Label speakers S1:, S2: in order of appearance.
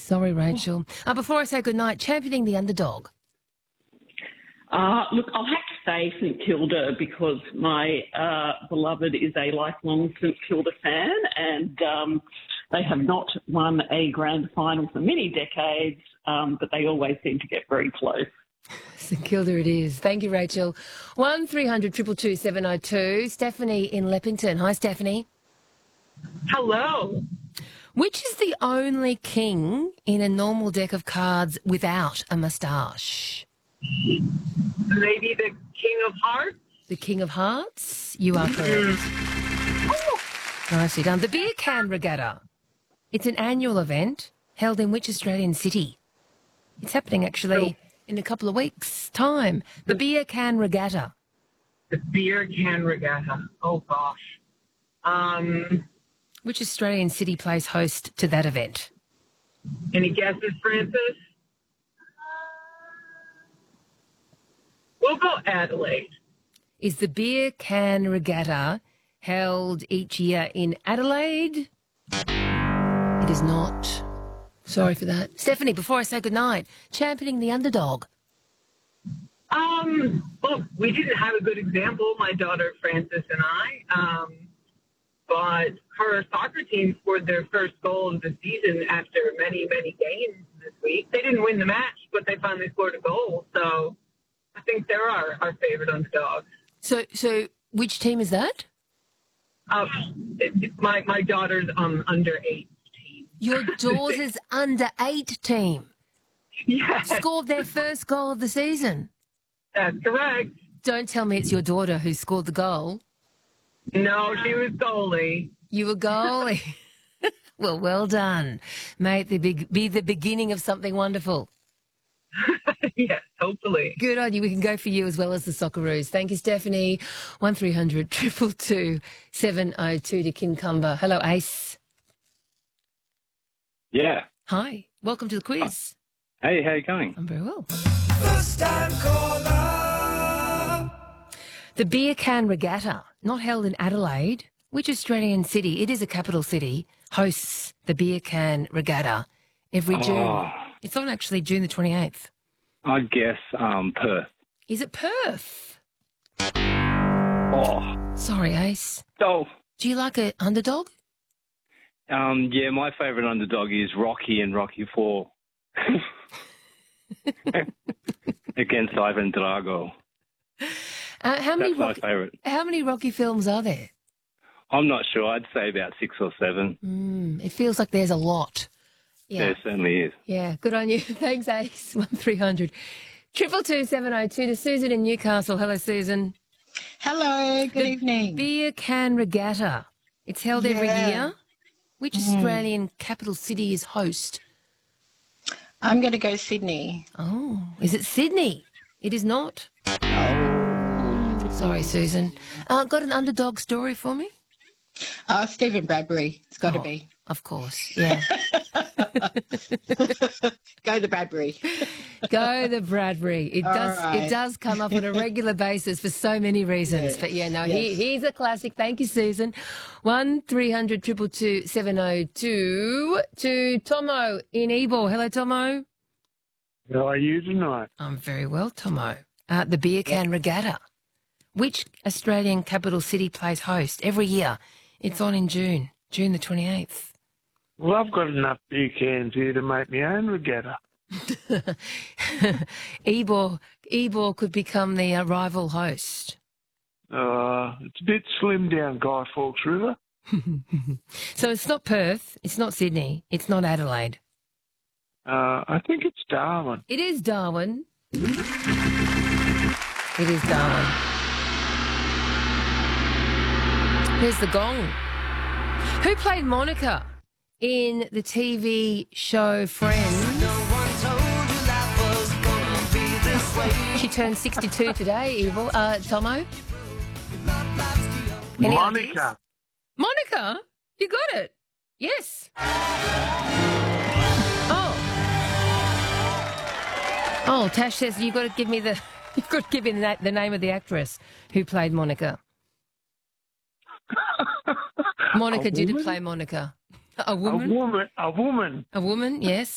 S1: Sorry, Rachel. Before I say goodnight, championing the underdog.
S2: Look, I'll have to say St Kilda because my beloved is a lifelong St Kilda fan and they have not won a grand final for many decades, but they always seem to get very close.
S1: St Kilda it is. Thank you, Rachel. 1300 222 702. Stephanie in Leppington. Hi, Stephanie.
S3: Hello.
S1: Which is the only king in a normal deck of cards without a moustache?
S3: Maybe the King of Hearts?
S1: The King of Hearts? You are correct. Oh, nicely done. The Beer Can Regatta. It's an annual event held in which Australian city? It's happening actually in a couple of weeks' time. The Beer Can Regatta.
S3: The Beer Can Regatta. Oh, gosh.
S1: Which Australian city plays host to that event?
S3: Any guesses, Francis? We'll go Adelaide.
S1: Is the Beer Can Regatta held each year in Adelaide? It is not. Sorry for that. Stephanie, before I say goodnight, championing the underdog.
S3: Well, we didn't have a good example, my daughter Francis and I, but her soccer team scored their first goal of the season after many, many games this week. They didn't win the match, but they finally scored a goal, so I think they're our favorite underdog.
S1: So which team is that?
S3: My daughter's under 8 team.
S1: Your daughter's under 8 team?
S3: Yes.
S1: Scored their first goal of the season?
S3: That's correct.
S1: Don't tell me it's your daughter who scored the goal.
S3: No, she was goalie.
S1: You were goalie. Well done. May it be the beginning of something wonderful.
S3: Yes, hopefully.
S1: Good on you. We can go for you as well as the Socceroos. Thank you, Stephanie. 1300 222 702 to Kincumber. Hello, Ace.
S4: Yeah.
S1: Hi. Welcome to the quiz.
S4: Hey, how you going?
S1: I'm very well.
S5: First time caller.
S1: The Beer Can Regatta, not held in Adelaide. Which Australian city, it is a capital city, hosts the Beer Can Regatta every June? It's on actually June the 28th.
S4: I guess Perth.
S1: Is it Perth?
S4: Oh.
S1: Sorry, Ace.
S4: Oh.
S1: Do you like an underdog?
S4: Yeah, my favourite underdog is Rocky and Rocky 4. Against Ivan Drago.
S1: How many
S4: That's my favourite.
S1: How many Rocky films are there?
S4: I'm not sure. I'd say about 6 or 7.
S1: It feels like there's a lot. Yeah.
S4: There certainly is.
S1: Yeah, good on you. Thanks, Ace. 1300 222 702 to Susan in Newcastle. Hello, Susan.
S6: Hello, good evening.
S1: Beer Can Regatta. It's held every year. Which Australian capital city is host?
S6: I'm going to go Sydney.
S1: Oh, is it Sydney? It is not.
S6: Oh.
S1: Sorry, Susan. Got an underdog story for me?
S6: Stephen Bradbury. It's got to be.
S1: Of course, yeah.
S6: Go the Bradbury.
S1: Go the Bradbury. It does.
S6: right.
S1: It does come up on a regular basis for so many reasons.
S6: Yes.
S1: But yeah, no,
S6: Yes.
S1: he's a classic. Thank you, Susan. 1300 222 702 to Tomo in Ebor. Hello, Tomo.
S7: How are you tonight?
S1: I'm very well, Tomo. The Beer Can Regatta. Which Australian capital city plays host every year? It's on in June the 28th.
S7: Well, I've got enough beer cans here to make my own regatta.
S1: Ebor could become the rival host.
S7: It's a bit slim down Guy Fawkes River.
S1: So it's not Perth, it's not Sydney, it's not Adelaide.
S7: I think it's Darwin.
S1: It is Darwin. It is Darwin. Here's the gong. Who played Monica in the TV show Friends? She turned 62 today, Evil. Tomo? Any ideas?
S7: Monica.
S1: Monica? You got it. Yes. Oh, Tash says you've got to give me the name of the actress who played Monica. Monica did play Monica. A woman?
S7: A woman.
S1: A woman, yes.